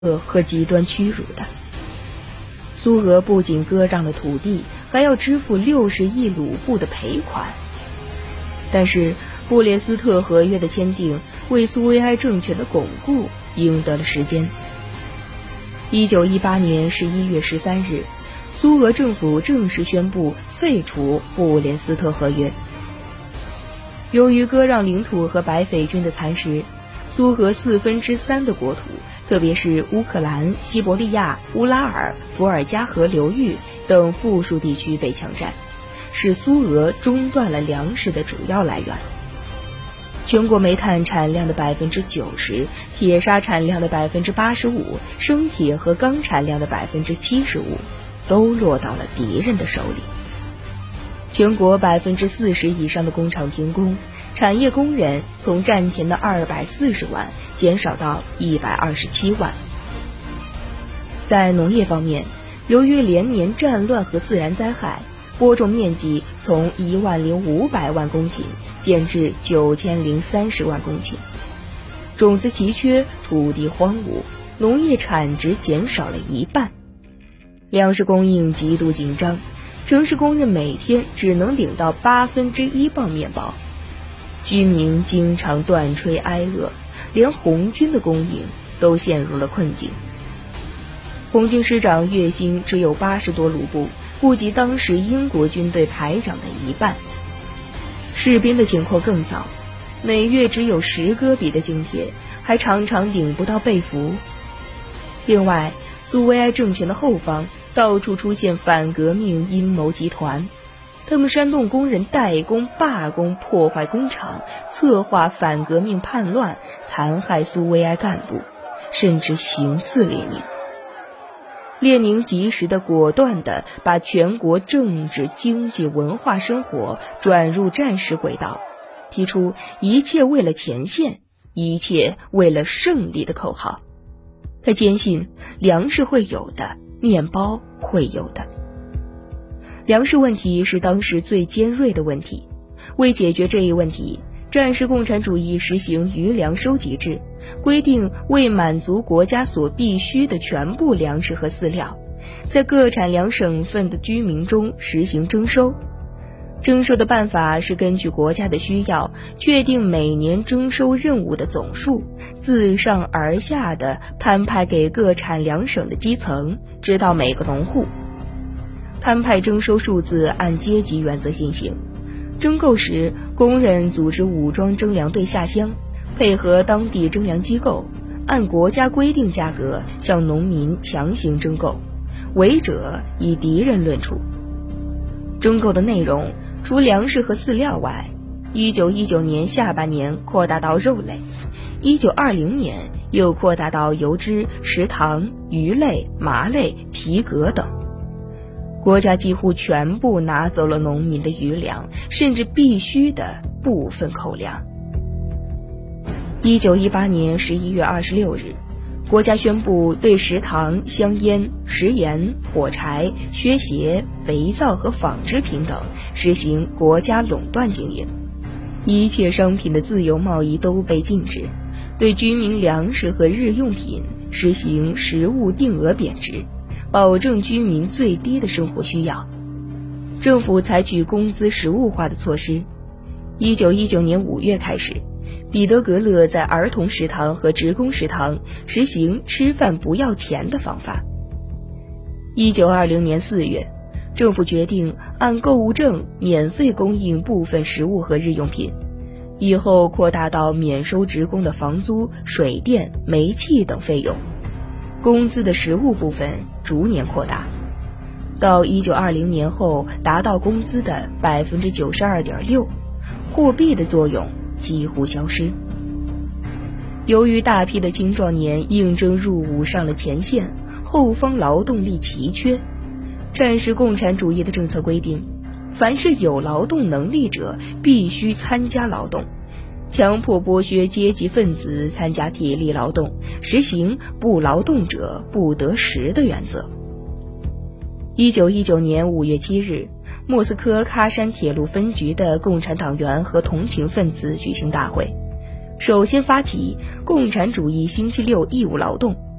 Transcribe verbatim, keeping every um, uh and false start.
恶和极端屈辱的。苏俄不仅割让了土地，还要支付六十亿卢布的赔款。但是布列斯特合约的签订为苏维埃政权的巩固赢得了时间。一九一八年十一月十三日，苏俄政府正式宣布废除布列斯特合约。由于割让领土和白匪军的蚕食，苏俄四分之三的国土，特别是乌克兰、西伯利亚、乌拉尔、伏尔加河流域等富庶地区被强占，使苏俄中断了粮食的主要来源。全国煤炭产量的百分之九十，铁砂产量的百分之八十五，生铁和钢产量的百分之七十五，都落到了敌人的手里。全国百分之四十以上的工厂停工，产业工人从战前的二百四十万减少到一百二十七万。在农业方面，由于连年战乱和自然灾害，播种面积从一万零五百万公顷减至九千零三十万公顷，种子奇缺，土地荒芜，农业产值减少了一半，粮食供应极度紧张。城市工人每天只能领到八分之一磅面包，居民经常断炊挨饿，连红军的供应都陷入了困境。红军师长月薪只有八十多卢布，不及当时英国军队排长的一半。士兵的情况更糟，每月只有十戈比的津贴，还常常领不到被俘。另外，苏维埃政权的后方到处出现反革命阴谋集团，他们煽动工人怠工、罢工，破坏工厂，策划反革命叛乱，残害苏维埃干部，甚至行刺列宁。列宁及时的、果断地把全国政治、经济、文化生活转入战时轨道，提出一切为了前线，一切为了胜利的口号。他坚信粮食会有的，面包会有的。粮食问题是当时最尖锐的问题，为解决这一问题，战时共产主义实行余粮收集制，规定为满足国家所必需的全部粮食和饲料，在各产粮省份的居民中实行征收。征收的办法是根据国家的需要，确定每年征收任务的总数，自上而下地摊派给各产粮省的基层，直到每个农户。摊派征收数字按阶级原则进行，征购时，工人组织武装征粮队下乡，配合当地征粮机构，按国家规定价格向农民强行征购，违者以敌人论处。征购的内容除粮食和饲料外，一九一九年下半年扩大到肉类，一九二零年又扩大到油脂、食糖、鱼类、麻类、皮革等。国家几乎全部拿走了农民的余粮，甚至必须的部分口粮。一九一八年十一月二十六日，国家宣布对食糖、香烟、食盐、火柴、靴鞋、肥皂和纺织品等实行国家垄断经营，一切商品的自由贸易都被禁止，对居民粮食和日用品实行实物定额贬值，保证居民最低的生活需要。政府采取工资实物化的措施。一九一九年五月开始，彼得格勒在儿童食堂和职工食堂实行吃饭不要钱的方法。一九二零年四月，政府决定按购物证免费供应部分食物和日用品，以后扩大到免收职工的房租、水电、煤气等费用。工资的实物部分逐年扩大，到一九二零年后达到工资的百分之九十二点六，货币的作用几乎消失。由于大批的青壮年应征入伍上了前线，后方劳动力奇缺，战时共产主义的政策规定，凡是有劳动能力者必须参加劳动，强迫剥削阶级分子参加体力劳动，实行不劳动者不得食的原则。一九一九年五月七日，莫斯科喀山铁路分局的共产党员和同情分子举行大会，首先发起共产主义星期六义务劳动，